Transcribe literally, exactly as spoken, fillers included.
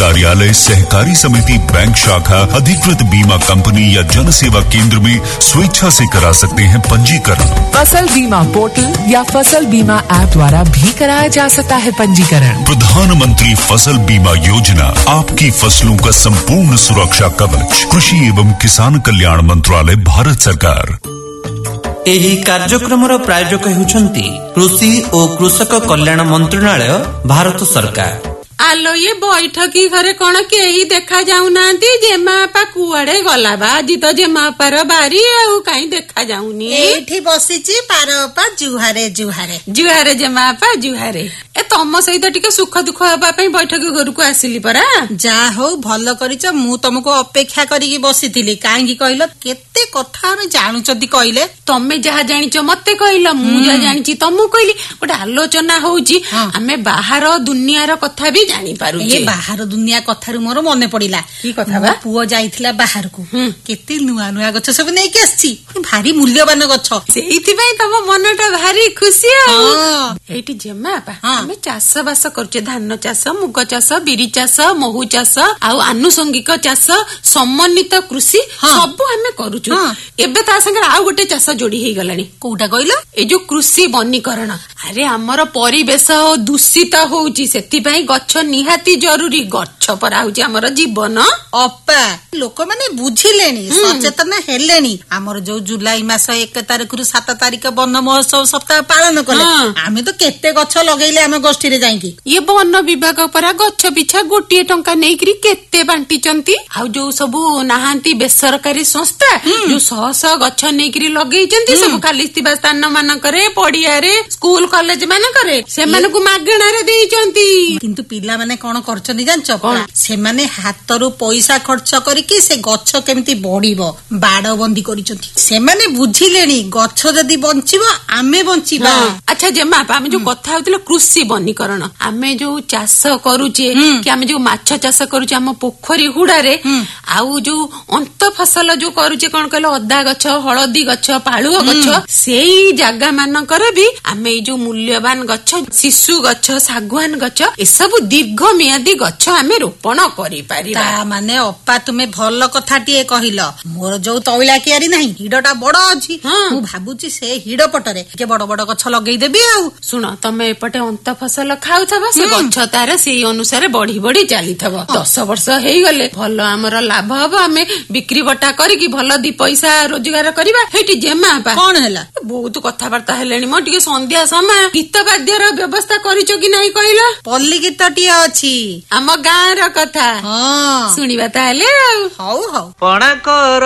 कार्यालय, सहकारी समिति, बैंक शाखा, अधिकृत बीमा कंपनी या जन सेवा केंद्र में स्वेच्छा से करा सकते हैं पंजीकरण। फसल बीमा पोर्टल या फसल बीमा ऐप द्वारा भी कराया जा सकता है पंजीकरण। प्रधानमंत्री फसल बीमा योजना, आपकी फसलों का संपूर्ण सुरक्षा कवच। कृषि एवं किसान कल्याण मंत्रालय, भारत सरकार। ଏହି କାର୍ଯ୍ୟକ୍ରମର ପ୍ରାୟୋଜକ ହେଉଛନ୍ତି କୃଷି ଓ କୃଷକ କଲ୍ୟାଣ ମନ୍ତ୍ରଣାଳୟ, ଭାରତ ସରକାର। ଆଲୋ ଏ ବୈଠକି ଘରେ କଣ କେହି ଦେଖା ଯାଉନାହାନ୍ତି? ଜେମାପା କୁଆଡେ ଗଲା ବା? ଆଜି ତ ଜେମାପାର ବାରି ଆଉ କାହିଁ ଦେଖା ଯାଉନି? ଏଇଠି ବସିଛି ପାରପା ଜୁହାରେ ଜୁହାରେ ଜୁହାରେ ଜେମାପା ଜୁହାରେ। ଏ ତମ ସହିତ ଟିକେ ସୁଖ ଦୁଃଖ ହେବା ପାଇଁ ବୈଠକି ଘରକୁ ଆସିଲି ପରା। ଯାହା ହଉ ଭଲ କରିଛ। ମୁଁ ତମକୁ ଅପେକ୍ଷା କରିକି ବସିଥିଲି। କାହିଁକି କହିଲ? କେତେ କଥା ଆମେ ଜାଣୁଛନ୍ତି କହିଲେ। ତମେ ଯାହା ଜାଣିଛ ମତେ କହିଲ, ମୁଁ ଯାହା ଜାଣିଛି ତମକୁ କହିଲି। ଗୋଟେ ଆଲୋଚନା ହଉଛି, ଆମେ ବାହାର ଦୁନିଆର କଥା ବି ଜାଣିପାରୁଛେ। ବାହାର ଦୁନିଆ କଥାରୁ ମୋର ମନେ ପଡିଲା। କି କଥା? ପୁଅ ଯାଇଥିଲା ବାହାରକୁ, କେତେ ନୂଆ ନୂଆ ଗଛ ସବୁ ନେଇକି ଆସିଛି। ଭାରି ମୂଲ୍ୟବାନ ଗଛ। ସେଇଥିପାଇଁ ତମ ମନଟା ଭାରି ଖୁସି। ଆଉ ଏଇଠି ଜେମାପା ଆମେ ଚାଷ ବାସ କରୁଛେ। ଧାନ ଚାଷ, ମୁଗ ଚାଷ, ବିରି ଚାଷ, ମହୁ ଚାଷ, ଆଉ ଆନୁଷଙ୍ଗିକ ଚାଷ, ସମନ୍ୱିତ କୃଷି ସବୁ ଆମେ କରୁଛୁ। ଏବେ ତା ସାଙ୍ଗରେ ଆଉ ଗୋଟେ ଚାଷ ଯୋଡି ହେଇଗଲାଣି। କୋଉଟା କହିଲ? ଏଇ ଯୋଉ କୃଷି ବନୀକରଣ। ଆରେ ଆମର ପରିବେଶ ଦୂଷିତ ହଉଛି, ସେଥିପାଇଁ ଗଛ ନିହାତି ଜରୁରୀ। ଗଛ ପରା ହଉଛି ଆମର ଜୀବନ। ଅପା ଲୋକମାନେ ବୁଝିଲେଣି, ସଚେତନ ହେଲେଣି। ଆମର ଯୋଉ ଜୁଲାଇ ମାସ ଏକ ତାରିଖରୁ ସାତ ତାରିଖ ବନ ମହୋତ୍ସବ ସପ୍ତାହ ପାଳନ କଲେ, ଆମେ ତ କେତେ ଗଛ ଲଗେଇଲେ ଆମ ଗୋଷ୍ଠୀରେ ଯାଇକି। ଇଏ ବନ ବିଭାଗ ପରା ଗଛ ପିଛା ଗୋଟିଏ ଟଙ୍କା ନେଇକିରି କେତେ ବାଣ୍ଟିଛନ୍ତି। ଆଉ ଯୋଉ ସବୁ ନାହାନ୍ତି ବେସରକାରୀ ସଂସ୍ଥା ଯୋଉ ଶହ ଶହ ଗଛ ନେଇକିରି ଲଗେଇଛନ୍ତି ସବୁ ଖାଲି ଥିବା ସ୍ଥାନ ମାନଙ୍କରେ, ପଡିଆରେ, ସ୍କୁଲ କଲେଜ ମାନଙ୍କରେ, ସେମାନଙ୍କୁ ମାଗଣାରେ ଦେଇଛନ୍ତି। କିନ୍ତୁ ପିଲାମାନେ କଣ କରୁଛନ୍ତି ଜାଣିଛ? ସେମାନେ ହାତରୁ ପଇସା ଖର୍ଚ୍ଚ କରିକି ସେ ଗଛ କେମିତି ବଢିବ ବାଡ ବନ୍ଦୀ କରିଛନ୍ତି। ସେମାନେ ବୁଝିଲେଣି ଗଛ ଯଦି ବଞ୍ଚିବ ଆମେ ବଞ୍ଚିବା। ଆଚ୍ଛା ଜେମାପା, ଆମେ ଯୋଉ କଥା ହଉଥିଲେ କୃଷି ବନୀକରଣ, ଆମେ ଯୋଉ ଚାଷ କରୁଛେ କି ଆମେ ଯୋଉ ମାଛ ଚାଷ କରୁଛେ ଆମ ପୋଖରୀ ହୁଡାରେ, ଆଉ ଯୋଉ ଅନ୍ତ ଫସଲ ଯୋଉ କରୁଛେ, କଣ କହିଲ, ଅଦା ଗଛ, ହଳଦୀ ଗଛ, ପାଳୁଅ ଗଛ, ସେଇ ଜାଗା ମାନଙ୍କରେ ବି ଆମେ ଏଇ ଯୋଉ ମୂଲ୍ୟବାନ ଗଛ, ଶିଶୁ ଗଛ, ଶାଗୁଆନ ଗଛ, ଏସବୁ ଦୀର୍ଘ ମିଆଦୀ ଗଛ ଆମେ ରୋପଣ କରିପାରିବା। ମାନେ ଅପା ତୁମେ ଭଲ କଥାଟିଏ କହିଲ। ମୋର ଯୋଉ ତୈଳା କିଆରି ନାହିଁ, ହିଡଟା ବଡ ଅଛି। ମୁଁ ଭାବୁଛି ସେ ହିଡ ପଟରେ ଟିକେ ବଡ ବଡ ଗଛ ଲଗେଇଦେବି। ଆଉ ଶୁଣ, ତମେ ଏପଟେ ଅନ୍ତ ଫସଲ ଖାଉଥବ, ସେ ଗଛ ତାର ସେଇ ଅନୁସାରେ ବଢି ବଢି ଚାଲିଥବ। ଦଶ ବର୍ଷ ହେଇଗଲେ ଭଲ ଆମର ଲାଭ ହବ। ଆମେ ବିକ୍ରି ବଟା କରିକି ଭଲ ଦି ପଇସା ରୋଜଗାର କରିବା। ହେଇଠି ଜେମାପା କଣ ହେଲା? ବହୁତ କଥାବାର୍ତ୍ତା ହେଲେଣି। ମୋ ଟିକେ ସନ୍ଧ୍ୟା ସମୟ ଗୀତ ବାଦ୍ୟର ବ୍ୟବସ୍ଥା କରିଛ କି ନାଇଁ କହିଲ? ପଲ୍ଲୀ ଗୀତଟିଏ ଅଛି ଆମ ଗାଁ ର କଥା। ଶୁଣିବା ତାହେଲେ। ଆଉ ହଉ ହଉ। ପଣା କର